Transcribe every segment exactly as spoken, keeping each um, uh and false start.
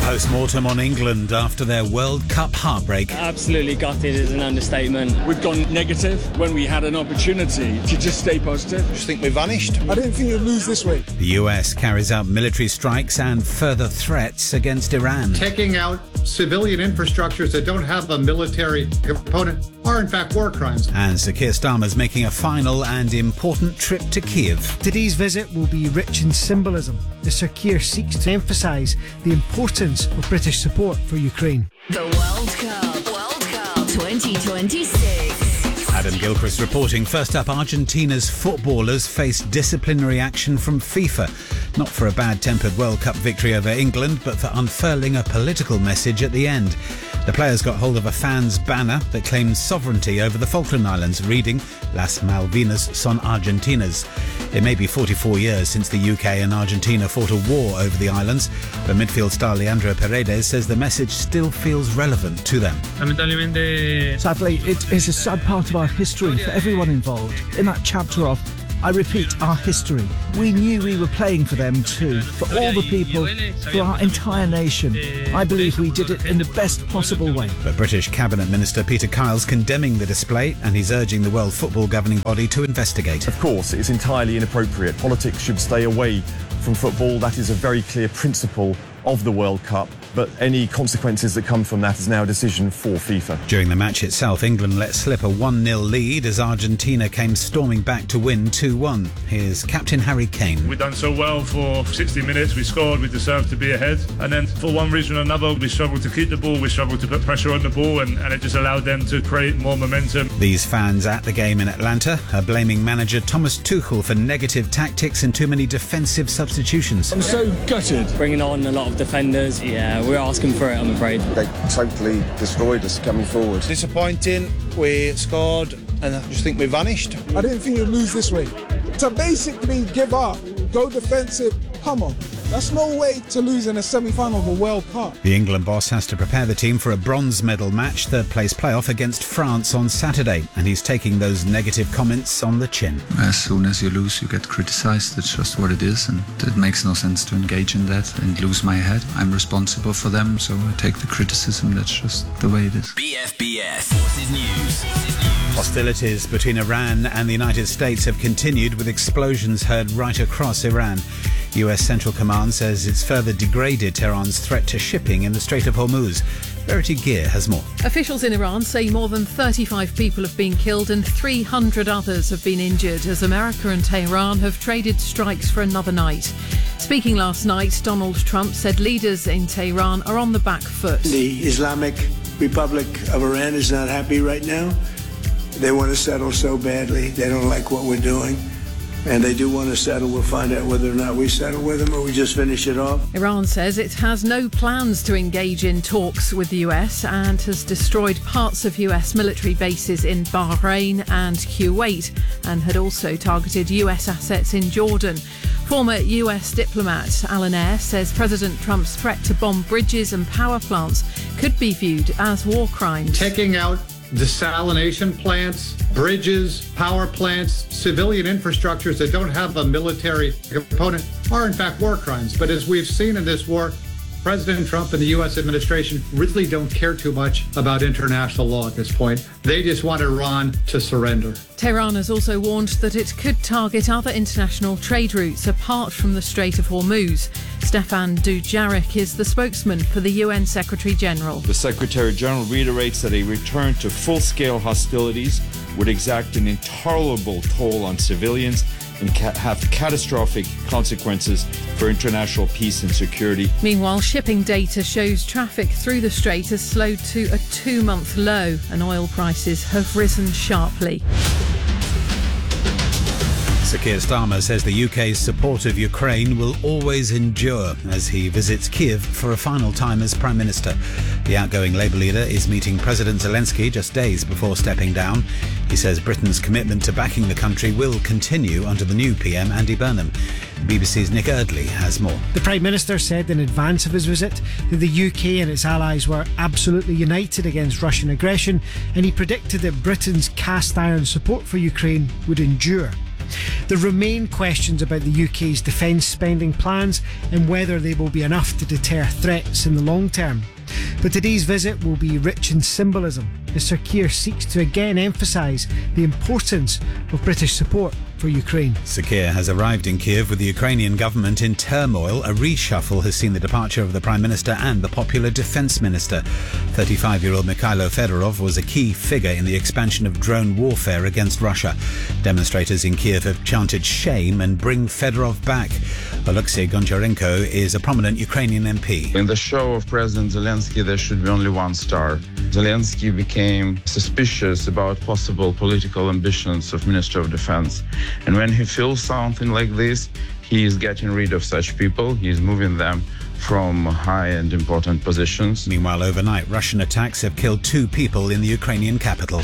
Post-mortem on England after their World Cup heartbreak. Absolutely gutted is an understatement. We've gone negative when we had an opportunity to just stay positive. I just think we vanished. I didn't think you'd lose this way. The U S carries out military strikes and further threats against Iran. Taking out civilian infrastructures that don't have a military component are in fact war crimes. And Sir Keir Starmer's making a final and important trip to Kiev. Today's visit will be rich in symbolism as Sir Keir seeks to emphasise the importance of British support for Ukraine. The World Cup, World Cup twenty twenty-six. Adam Gilchrist reporting. First up, Argentina's footballers face disciplinary action from FIFA. Not for a bad-tempered World Cup victory over England, but for unfurling a political message at the end. The players got hold of a fan's banner that claims sovereignty over the Falkland Islands, reading Las Malvinas son Argentinas. It may be forty-four years since the U K and Argentina fought a war over the islands, but midfield star Leandro Paredes says the message still feels relevant to them. Sadly, it is a sad part of our history for everyone involved. In that chapter of, I repeat, our history, we knew we were playing for them too, for all the people, for our entire nation. I believe we did it in the best possible way. But British Cabinet Minister Peter Kyle's condemning the display, and he's urging the World Football governing body to investigate. Of course, it's entirely inappropriate. Politics should stay away from football. That is a very clear principle of the World Cup, but any consequences that come from that is now a decision for FIFA. During the match itself, England let slip a one nil lead as Argentina came storming back to win two one. Here's captain Harry Kane. We've done so well for sixty minutes, we scored, we deserved to be ahead, and then for one reason or another we struggled to keep the ball, we struggled to put pressure on the ball, and, and it just allowed them to create more momentum. These fans at the game in Atlanta are blaming manager Thomas Tuchel for negative tactics and too many defensive substitutions. I'm so gutted. Bringing on a lot of defenders, yeah, we're asking for it, I'm afraid. They totally destroyed us coming forward. Disappointing, we scored, and I just think we vanished. I didn't think you'd lose this way. To basically give up, go defensive, come on. That's no way to lose in a semi-final of a World Cup. The England boss has to prepare the team for a bronze medal match, third place playoff against France on Saturday, and he's taking those negative comments on the chin. As soon as you lose, you get criticised. It's just what it is, and it makes no sense to engage in that and lose my head. I'm responsible for them, so I take the criticism. That's just the way it is. B F B S Forces News. Hostilities between Iran and the United States have continued, with explosions heard right across Iran. U S Central Command says it's further degraded Tehran's threat to shipping in the Strait of Hormuz. Verity Gear has more. Officials in Iran say more than thirty-five people have been killed and three hundred others have been injured as America and Tehran have traded strikes for another night. Speaking last night, Donald Trump said leaders in Tehran are on the back foot. The Islamic Republic of Iran is not happy right now. They want to settle so badly. They don't like what we're doing. And they do want to settle. We'll find out whether or not we settle with them or we just finish it off. Iran says it has no plans to engage in talks with the U S and has destroyed parts of U S military bases in Bahrain and Kuwait, and had also targeted U S assets in Jordan. Former U S diplomat Alan Eyre says President Trump's threat to bomb bridges and power plants could be viewed as war crimes. Taking out desalination plants, bridges, power plants, civilian infrastructures that don't have a military component are in fact war crimes. But as we've seen in this war, President Trump and the U S administration really don't care too much about international law at this point. They just want Iran to surrender. Tehran has also warned that it could target other international trade routes apart from the Strait of Hormuz. Stefan Dujarric is the spokesman for the U N Secretary-General. The Secretary-General reiterates that a return to full-scale hostilities would exact an intolerable toll on civilians and ca- have catastrophic consequences for international peace and security. Meanwhile, shipping data shows traffic through the strait has slowed to a two-month low and oil prices have risen sharply. Sir Keir Starmer says the U K's support of Ukraine will always endure as he visits Kiev for a final time as Prime Minister. The outgoing Labour leader is meeting President Zelensky just days before stepping down. He says Britain's commitment to backing the country will continue under the new P M, Andy Burnham. B B C's Nick Eardley has more. The Prime Minister said in advance of his visit that the U K and its allies were absolutely united against Russian aggression, and he predicted that Britain's cast iron support for Ukraine would endure. There remain questions about the U K's defence spending plans and whether they will be enough to deter threats in the long term. But today's visit will be rich in symbolism as Sir Keir seeks to again emphasise the importance of British support for Ukraine. Sir Keir has arrived in Kiev with the Ukrainian government in turmoil. A reshuffle has seen the departure of the Prime Minister and the popular Defence Minister. thirty-five-year-old Mikhailo Fedorov was a key figure in the expansion of drone warfare against Russia. Demonstrators in Kiev have chanted shame and bring Fedorov back. Oleksiy Goncharenko is a prominent Ukrainian M P. In the show of President Zelensky, there should be only one star. Zelensky became suspicious about possible political ambitions of Minister of Defense. And when he feels something like this, he is getting rid of such people. He is moving them from high and important positions. Meanwhile, overnight, Russian attacks have killed two people in the Ukrainian capital.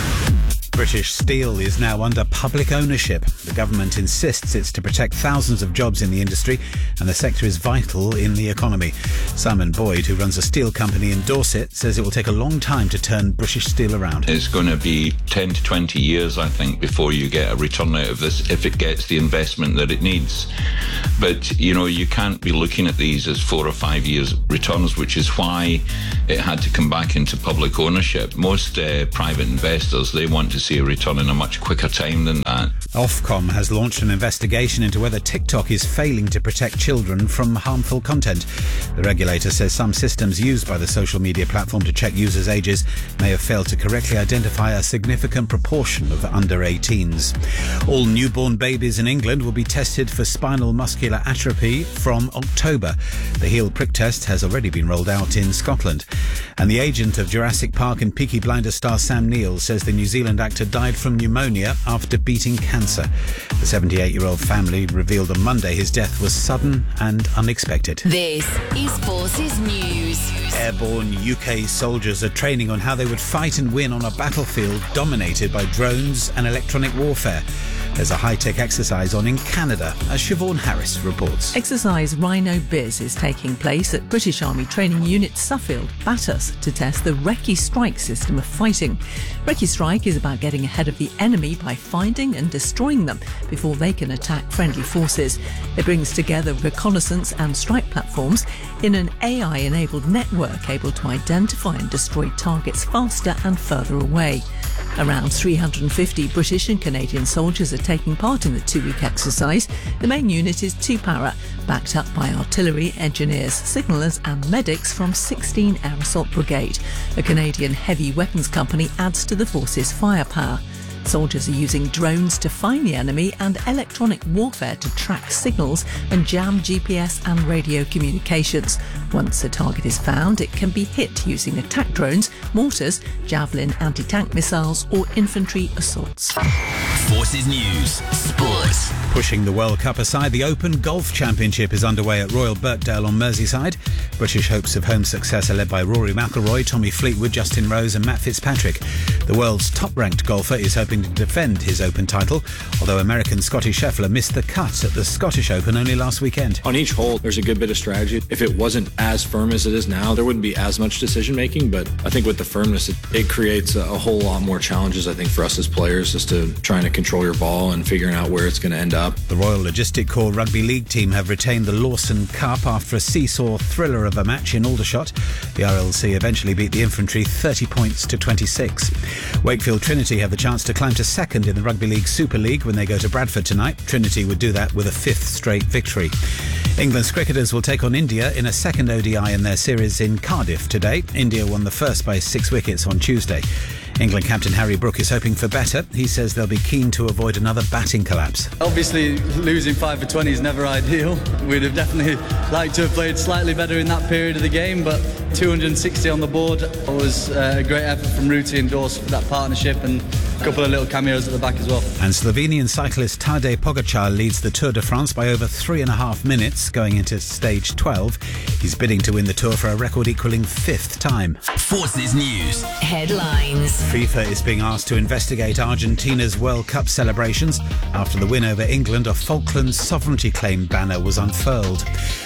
British Steel is now under public ownership. The government insists it's to protect thousands of jobs in the industry, and the sector is vital in the economy. Simon Boyd, who runs a steel company in Dorset, says it will take a long time to turn British Steel around. It's going to be ten to twenty years, I think, before you get a return out of this, if it gets the investment that it needs. But, you know, you can't be looking at these as four or five years returns, which is why it had to come back into public ownership. Most uh, private investors, they want to see a return in a much quicker time than that. Ofcom has launched an investigation into whether TikTok is failing to protect children from harmful content. The regulator says some systems used by the social media platform to check users' ages may have failed to correctly identify a significant proportion of under eighteens. All newborn babies in England will be tested for spinal muscular atrophy from October. The heel prick test has already been rolled out in Scotland. And the agent of Jurassic Park and Peaky Blinders star Sam Neill says the New Zealand actor died from pneumonia after beating cancer. The seventy-eight-year-old family revealed on Monday his death was sudden and unexpected. This is Forces News. Airborne U K soldiers are training on how they would fight and win on a battlefield dominated by drones and electronic warfare. There's a high-tech exercise on in Canada, as Siobhan Harris reports. Exercise Rhino Biz is taking place at British Army Training Unit Suffield, Bathurst, to test the Recce Strike system of fighting. Recce Strike is about getting ahead of the enemy by finding and destroying them before they can attack friendly forces. It brings together reconnaissance and strike platforms in an A I-enabled network able to identify and destroy targets faster and further away. Around three hundred fifty British and Canadian soldiers are taking part in the two-week exercise. The main unit is two para, backed up by artillery, engineers, signallers and medics from sixteen Air Assault Brigade. A Canadian heavy weapons company adds to the force's firepower. Soldiers are using drones to find the enemy and electronic warfare to track signals and jam G P S and radio communications. Once a target is found, it can be hit using attack drones, mortars, Javelin anti-tank missiles or infantry assaults. Forces News Sports. Pushing the World Cup aside, the Open Golf Championship is underway at Royal Birkdale on Merseyside. British hopes of home success are led by Rory McIlroy, Tommy Fleetwood, Justin Rose and Matt Fitzpatrick. The world's top-ranked golfer is hoping to defend his Open title, although American Scotty Scheffler missed the cut at the Scottish Open only last weekend. On each hole, there's a good bit of strategy. If it wasn't as firm as it is now, there wouldn't be as much decision-making, but I think with the firmness, it, it creates a, a whole lot more challenges, I think, for us as players, as to trying to control your ball and figuring out where it's going to end up. The Royal Logistic Corps Rugby League team have retained the Lawson Cup after a seesaw thriller of a match in Aldershot. The R L C eventually beat the Infantry thirty points to twenty-six. Wakefield Trinity have the chance to climb to second in the Rugby League Super League when they go to Bradford tonight. Trinity would do that with a fifth straight victory. England's cricketers will take on India in a second O D I in their series in Cardiff today. India won the first by six wickets on Tuesday. England captain Harry Brook is hoping for better. He says they'll be keen to avoid another batting collapse. Obviously, losing five for twenty is never ideal. We'd have definitely liked to have played slightly better in that period of the game, but two hundred sixty on the board was a great effort from Ruti and Dawes for that partnership, and a couple of little cameos at the back as well. And Slovenian cyclist Tadej Pogačar leads the Tour de France by over three and a half minutes going into stage twelve. He's bidding to win the Tour for a record-equalling fifth time. Forces News Headlines. FIFA is being asked to investigate Argentina's World Cup celebrations after the win over England. A Falklands sovereignty claim banner was unfurled.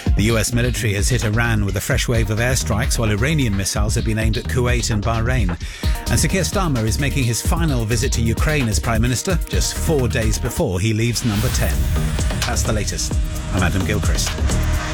The U S military has hit Iran with a fresh wave of airstrikes, while Iranian missiles have been aimed at Kuwait and Bahrain. And Sir Keir Starmer is making his final visit to Ukraine as Prime Minister, just four days before he leaves number ten. That's the latest. I'm Adam Gilchrist.